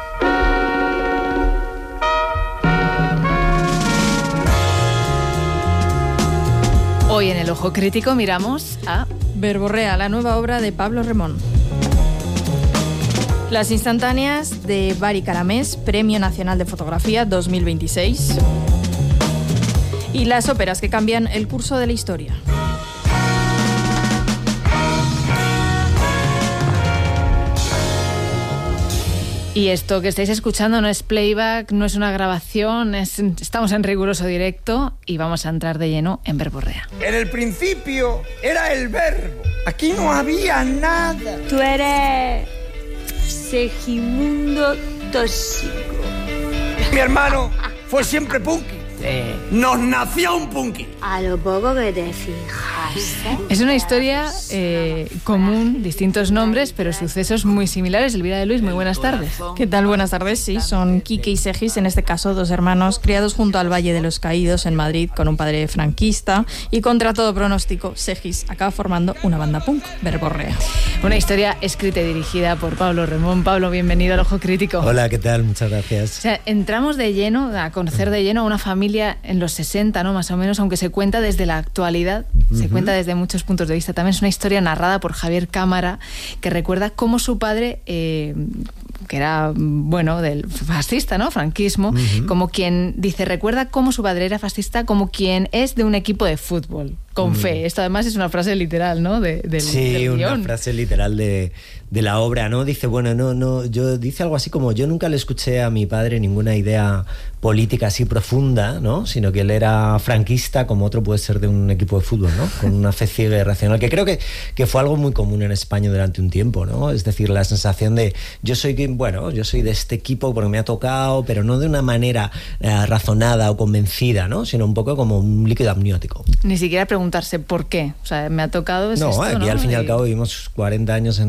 Hoy en El Ojo Crítico miramos a
Verborrea, la nueva obra de Pablo Remón. Las instantáneas de Bari Caramés, Premio Nacional de Fotografía 2026. Y las óperas que cambian el curso de la historia. Y esto que estáis escuchando no es playback, no es una grabación, estamos en riguroso directo y vamos a entrar de lleno en verborrea.
En el principio era el verbo. Aquí no había nada.
Tú eres Segimundo Tóxico.
Mi hermano fue siempre punky. Nos nació un punky.
A lo poco que te fijas.
Es una historia común, distintos nombres, pero sucesos muy similares. Elvira de Luis, muy buenas tardes. ¿Qué tal? Buenas tardes. Sí, son Quique y Segis, en este caso 2 hermanos criados junto al Valle de los Caídos en Madrid con un padre franquista, y contra todo pronóstico, Segis acaba formando una banda punk, Verborrea. Una historia escrita y dirigida por Pablo Remón. Pablo, bienvenido al Ojo Crítico.
Hola, ¿qué tal? Muchas gracias.
O sea, entramos de lleno, a conocer de lleno a una familia en los 60, ¿no? Más o menos, aunque se cuenta desde la actualidad, se cuenta desde muchos puntos de vista. También es una historia narrada por Javier Cámara, que recuerda cómo su padre, que era, bueno, del fascista, ¿no? Franquismo, como quien dice, recuerda cómo su padre era fascista, como quien es de un equipo de fútbol, con fe. Esto además es una frase literal, ¿no?
Sí, una frase literal de la obra, ¿no? Dice, dice algo así como, yo nunca le escuché a mi padre ninguna idea política así profunda, ¿no? Sino que él era franquista, como otro puede ser de un equipo de fútbol, ¿no? Con una fe ciega y racional, que creo que fue algo muy común en España durante un tiempo, ¿no? Es decir, la sensación de, yo soy de este equipo porque me ha tocado, pero no de una manera razonada o convencida, ¿no? Sino un poco como un líquido amniótico.
Ni siquiera preguntarse por qué. O sea, me ha tocado
aquí al fin y al cabo vivimos 40 años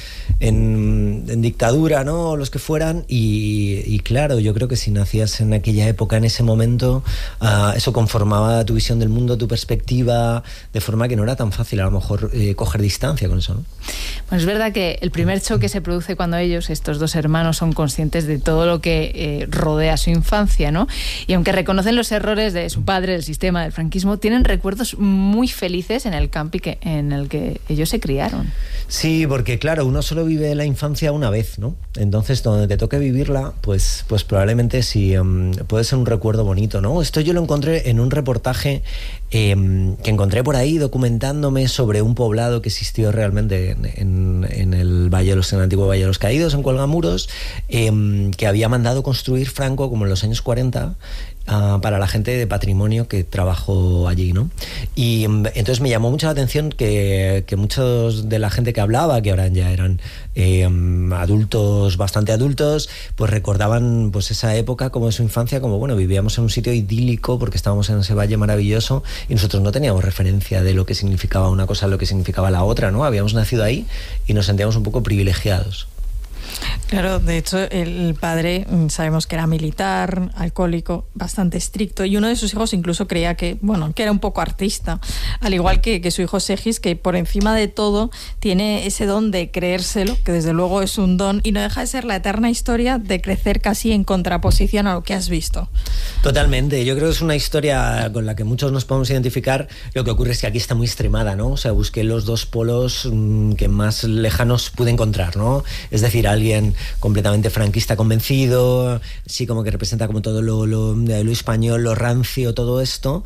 en dictadura, ¿no? Los que fueran, y claro, yo creo que si nacías en aquella época, en ese momento, eso conformaba tu visión del mundo, tu perspectiva, de forma que no era tan fácil a lo mejor coger distancia con eso, ¿no?
Bueno, es verdad que el primer choque se produce cuando ellos, estos 2 hermanos, son conscientes de todo lo que rodea su infancia, ¿no? Y aunque reconocen los errores de su padre, del sistema, del franquismo, tienen recuerdos muy felices en el campi en el que ellos se criaron.
Sí, porque claro, uno solo vive la infancia una vez, ¿no? Entonces, donde te toque vivirla, pues probablemente sí puede ser un recuerdo bonito, ¿no? Esto yo lo encontré en un reportaje que encontré por ahí documentándome sobre un poblado que existió realmente en el antiguo Valle de los Caídos, en Cuelgamuros, que había mandado construir Franco como en los años 40 para la gente de patrimonio que trabajó allí, ¿no? Y entonces me llamó mucho la atención que muchos de la gente que hablaba, que ahora ya eran adultos, bastante adultos, pues recordaban pues esa época como de su infancia, como vivíamos en un sitio idílico porque estábamos en ese valle maravilloso y nosotros no teníamos referencia de lo que significaba una cosa, lo que significaba la otra, ¿no? Habíamos nacido ahí y nos sentíamos un poco privilegiados.
Claro, de hecho el padre sabemos que era militar, alcohólico, bastante estricto, y uno de sus hijos incluso creía que era un poco artista, al igual que su hijo Segis, que por encima de todo tiene ese don de creérselo, que desde luego es un don, y no deja de ser la eterna historia de crecer casi en contraposición a lo que has visto.
Totalmente, yo creo que es una historia con la que muchos nos podemos identificar. Lo que ocurre es que aquí está muy extremada, ¿no? O sea, busqué los 2 polos que más lejanos pude encontrar, ¿no? Es decir, alguien completamente franquista convencido, sí, como que representa como todo lo español, lo rancio, todo esto,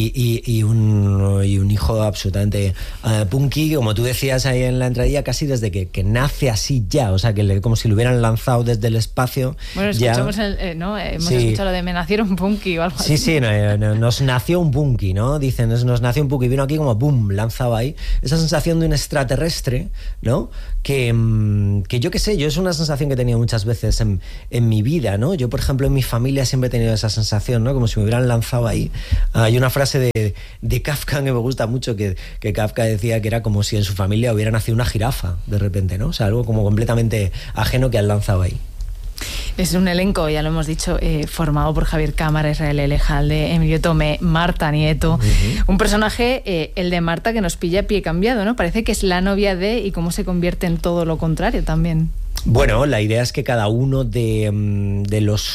y un hijo absolutamente punky, como tú decías ahí en la entradilla, casi desde que nace así ya, o sea, que como si lo hubieran lanzado desde el espacio.
Bueno, escuchamos hemos escuchado lo de me nacieron punky o algo así.
Sí, nos nació un punky, ¿no? Dicen, nos nació un punky, vino aquí como boom, lanzado ahí. Esa sensación de un extraterrestre, ¿no? Que yo qué sé, yo es una sensación que he tenido muchas veces en mi vida, ¿no? Yo, por ejemplo, en mi familia siempre he tenido esa sensación, ¿no? Como si me hubieran lanzado ahí. Hay una frase de Kafka que me gusta mucho, que Kafka decía que era como si en su familia hubiera nacido una jirafa, de repente, ¿no? O sea, algo como completamente ajeno que han lanzado ahí.
Es un elenco, ya lo hemos dicho, formado por Javier Cámara, Israel Elejalde, Emilio Tomé, Marta Nieto. Un personaje, el de Marta, que nos pilla a pie cambiado, ¿no? Parece que es la novia de, y cómo se convierte en todo lo contrario también.
Bueno, la idea es que cada uno de los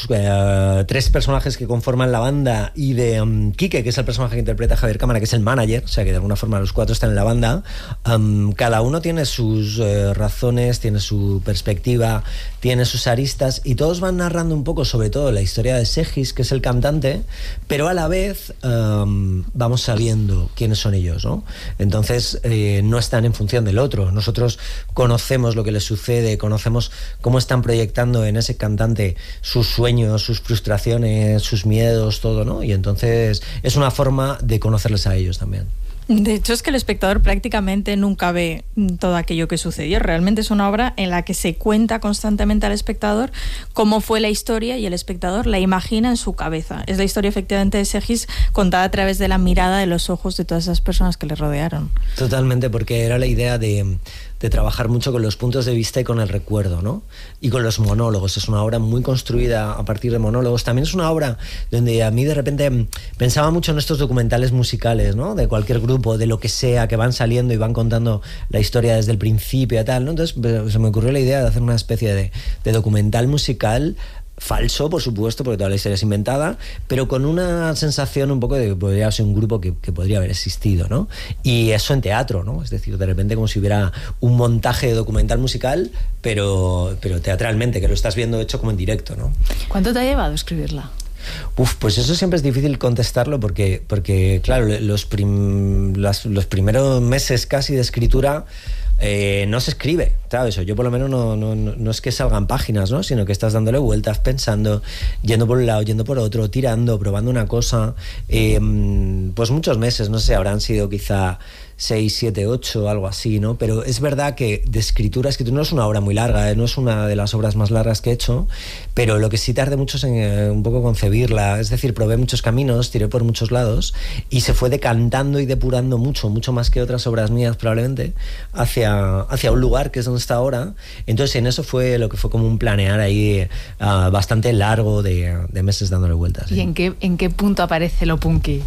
3 personajes que conforman la banda y de Quique, que es el personaje que interpreta Javier Cámara, que es el manager, o sea que de alguna forma los 4 están en la banda, cada uno tiene sus razones, tiene su perspectiva, tiene sus aristas, y todos van narrando un poco sobre todo la historia de Segis, que es el cantante, pero a la vez vamos sabiendo quiénes son ellos, ¿no? Entonces no están en función del otro. Nosotros conocemos lo que les sucede, conocemos vemos cómo están proyectando en ese cantante sus sueños, sus frustraciones, sus miedos, todo, ¿no? Y entonces es una forma de conocerles a ellos también.
De hecho, es que el espectador prácticamente nunca ve todo aquello que sucedió. Realmente es una obra en la que se cuenta constantemente al espectador cómo fue la historia y el espectador la imagina en su cabeza. Es la historia efectivamente de Segis contada a través de la mirada de los ojos de todas esas personas que le rodearon.
Totalmente, porque era la idea de trabajar mucho con los puntos de vista y con el recuerdo, ¿no? Y con los monólogos. Es una obra muy construida a partir de monólogos. También es una obra donde a mí de repente pensaba mucho en estos documentales musicales, ¿no? De cualquier grupo, de lo que sea, que van saliendo y van contando la historia desde el principio y tal, ¿no? Entonces se me ocurrió la idea de hacer una especie de documental musical falso, por supuesto, porque toda la historia es inventada, pero con una sensación un poco de que podría ser un grupo que podría haber existido, ¿no? Y eso en teatro, ¿no? Es decir, de repente como si hubiera un montaje de documental musical, pero teatralmente, que lo estás viendo hecho como en directo, ¿no?
¿Cuánto te ha llevado escribirla?
Pues eso siempre es difícil contestarlo porque claro, los primeros meses casi de escritura no se escribe, ¿sabes? Yo por lo menos no es que salgan páginas, ¿no? Sino que estás dándole vueltas, pensando, yendo por un lado, yendo por otro, tirando, probando una cosa. Pues muchos meses, no sé, habrán sido quizá 6, 7, 8, algo así, ¿no? Pero es verdad que de escritura no es una obra muy larga, no es una de las obras más largas que he hecho, pero lo que sí tardé mucho es en un poco concebirla. Es decir, probé muchos caminos, tiré por muchos lados y se fue decantando y depurando mucho más que otras obras mías probablemente, hacia un lugar que es donde está ahora. Entonces en eso fue lo que fue como un planear ahí bastante largo de meses dándole vueltas.
¿Y en qué punto aparece lo punky?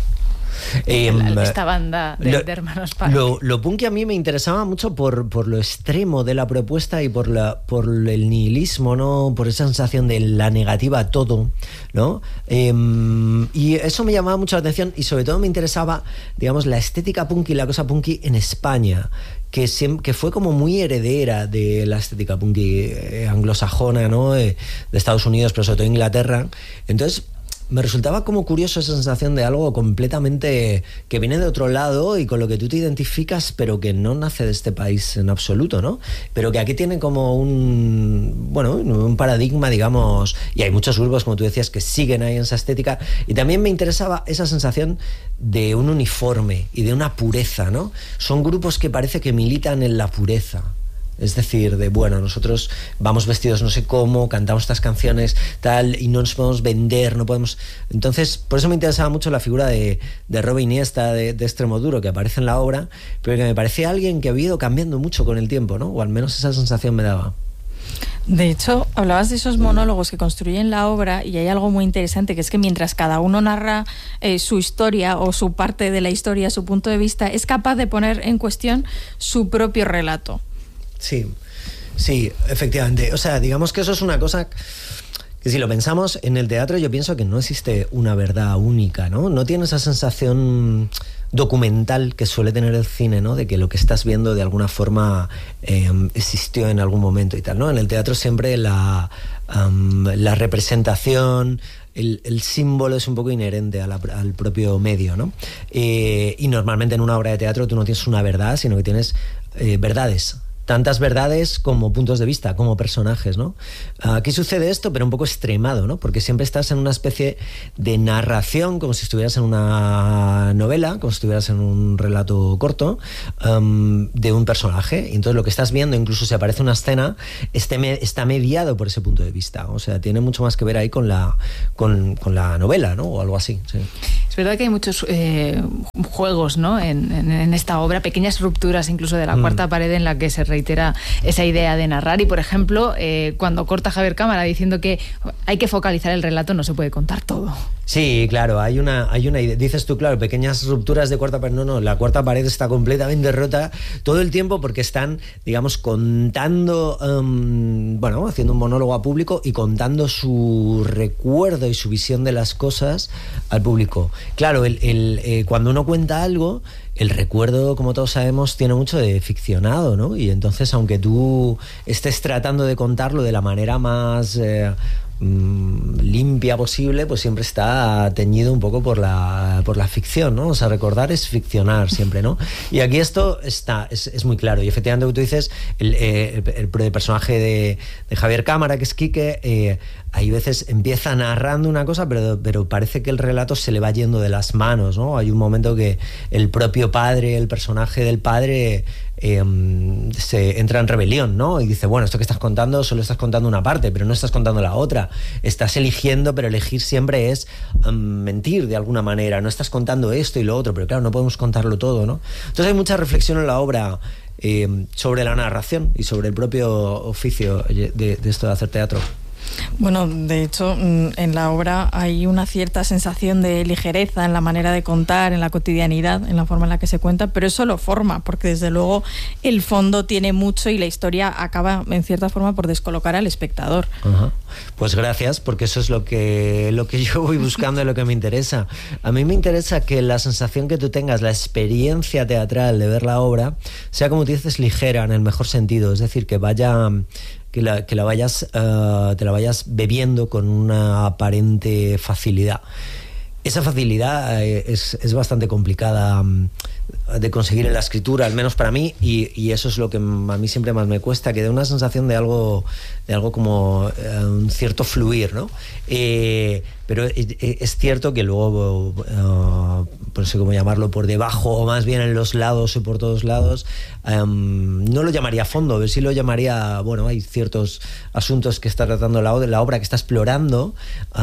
Esta banda de hermanos Park.
Lo punky a mí me interesaba mucho por lo extremo de la propuesta y por el nihilismo, ¿no? Por esa sensación de la negativa a todo, ¿no? Y eso me llamaba mucho la atención y sobre todo me interesaba, digamos, la estética punky, la cosa punky en España, que fue como muy heredera de la estética punky anglosajona, ¿no? De Estados Unidos, pero sobre todo Inglaterra. Entonces me resultaba como curioso esa sensación de algo completamente que viene de otro lado y con lo que tú te identificas, pero que no nace de este país en absoluto, ¿no? Pero que aquí tiene como un paradigma, digamos, y hay muchos grupos, como tú decías, que siguen ahí en esa estética. Y también me interesaba esa sensación de un uniforme y de una pureza, ¿no? Son grupos que parece que militan en la pureza. Es decir, nosotros vamos vestidos no sé cómo, cantamos estas canciones, tal, y no nos podemos vender, no podemos... Entonces, por eso me interesaba mucho la figura de Robe Iniesta, de Extremoduro, que aparece en la obra, pero que me parecía alguien que había ido cambiando mucho con el tiempo, ¿no? O al menos esa sensación me daba.
De hecho, hablabas de esos monólogos que construyen la obra y hay algo muy interesante, que es que mientras cada uno narra su historia o su parte de la historia, su punto de vista, es capaz de poner en cuestión su propio relato.
Sí, efectivamente. O sea, digamos que eso es una cosa que si lo pensamos en el teatro, yo pienso que no existe una verdad única, ¿no? No tiene esa sensación documental que suele tener el cine, ¿no? De que lo que estás viendo de alguna forma existió en algún momento y tal, ¿no? En el teatro siempre la representación, el símbolo es un poco inherente al propio medio, ¿no? Y normalmente en una obra de teatro tú no tienes una verdad, sino que tienes verdades. Tantas verdades como puntos de vista, como personajes, ¿no? Aquí sucede esto, pero un poco extremado, ¿no? Porque siempre estás en una especie de narración, como si estuvieras en una novela, como si estuvieras en un relato corto, de un personaje. Y entonces lo que estás viendo, incluso si aparece una escena, está mediado por ese punto de vista. O sea, tiene mucho más que ver ahí con la novela, ¿no? O algo así, sí.
Es verdad que hay muchos juegos, ¿no? En esta obra, pequeñas rupturas incluso de la cuarta pared en la que se reitera esa idea de narrar. Y por ejemplo, cuando corta Javier Cámara diciendo que hay que focalizar el relato, no se puede contar todo.
Sí, claro, hay una idea. Dices tú, claro, pequeñas rupturas de cuarta pared. No, la cuarta pared está completamente rota todo el tiempo porque están, digamos, contando, haciendo un monólogo a público y contando su recuerdo y su visión de las cosas al público. Claro, cuando uno cuenta algo, el recuerdo, como todos sabemos, tiene mucho de ficcionado, ¿no? Y entonces, aunque tú estés tratando de contarlo de la manera más limpia posible, pues siempre está teñido un poco por la ficción, ¿no? O sea, recordar es ficcionar siempre, ¿no? Y aquí esto es muy claro. Y efectivamente, como tú dices, el personaje de Javier Cámara, que es Quique, hay veces empieza narrando una cosa, pero parece que el relato se le va yendo de las manos, ¿no? Hay un momento que el propio padre, el personaje del padre, se entra en rebelión, ¿no? Y dice, bueno, esto que estás contando, solo estás contando una parte, pero no estás contando la otra. Estás eligiendo, pero elegir siempre es mentir de alguna manera. No estás contando esto y lo otro, pero claro, no podemos contarlo todo, ¿no? Entonces hay mucha reflexión en la obra sobre la narración y sobre el propio oficio de esto de hacer teatro.
Bueno, de hecho, en la obra hay una cierta sensación de ligereza en la manera de contar, en la cotidianidad, en la forma en la que se cuenta, pero eso lo forma, porque desde luego el fondo tiene mucho y la historia acaba, en cierta forma, por descolocar al espectador.
Ajá. Pues gracias, porque eso es lo que yo voy buscando y lo que me interesa. A mí me interesa que la sensación que tú tengas, la experiencia teatral de ver la obra, sea, como tú dices, ligera en el mejor sentido, es decir, que te la vayas bebiendo con una aparente facilidad. Esa facilidad es bastante complicada de conseguir en la escritura, al menos para mí, y eso es lo que a mí siempre más me cuesta, que dé una sensación de algo como un cierto fluir, ¿no? Pero es cierto que luego, no sé cómo llamarlo, por debajo o más bien en los lados y por todos lados, no lo llamaría fondo, pero sí lo llamaría, bueno, hay ciertos asuntos que está tratando la obra, que está explorando,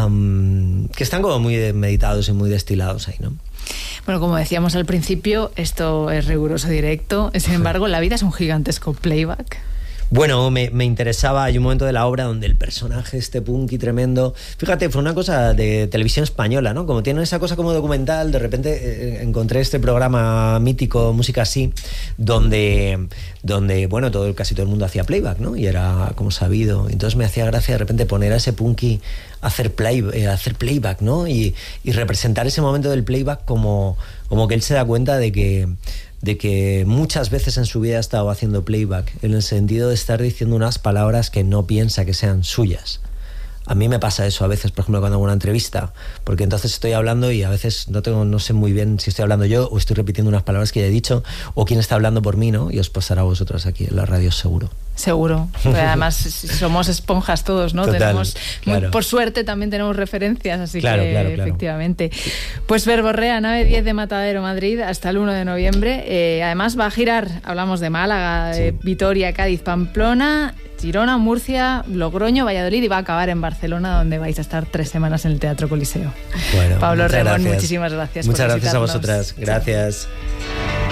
que están como muy meditados y muy destilados ahí, ¿no?
Bueno, como decíamos al principio, esto es riguroso directo, sin embargo, la vida es un gigantesco playback.
Bueno, me interesaba, hay un momento de la obra donde el personaje, este punky tremendo, fíjate, fue una cosa de televisión española, ¿no? Como tiene esa cosa como documental, de repente encontré este programa mítico, Música Así, donde bueno, casi todo el mundo hacía playback, ¿no? Y era como sabido. Entonces me hacía gracia de repente poner a ese punky a hacer playback, ¿no? Y representar ese momento del playback como que él se da cuenta de que muchas veces en su vida ha estado haciendo playback, en el sentido de estar diciendo unas palabras que no piensa que sean suyas. A mí me pasa eso a veces, por ejemplo, cuando hago una entrevista, porque entonces estoy hablando y a veces no sé muy bien si estoy hablando yo o estoy repitiendo unas palabras que ya he dicho, o quién está hablando por mí, ¿no? Y os pasará a vosotros aquí en la radio seguro.
Seguro. Además, somos esponjas todos, ¿no?
Total, claro.
Por suerte también tenemos referencias, así
claro.
Efectivamente. Pues Verborrea, nave 10 de Matadero, Madrid, hasta el 1 de noviembre. Además va a girar, hablamos de Málaga, Vitoria, Cádiz, Pamplona, Girona, Murcia, Logroño, Valladolid, y va a acabar en Barcelona, donde vais a estar 3 semanas en el Teatro Coliseo.
Bueno,
Pablo Remón,
gracias.
muchísimas gracias.
Muchas
por
gracias a
visitarnos.
vosotras. Gracias.